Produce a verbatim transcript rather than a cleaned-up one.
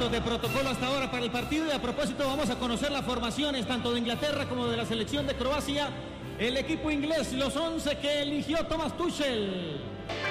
minutos de protocolo hasta ahora para el partido, y a propósito vamos a conocer las formaciones tanto de Inglaterra como de la selección de Croacia. El equipo inglés, los once que eligió Thomas Tuchel.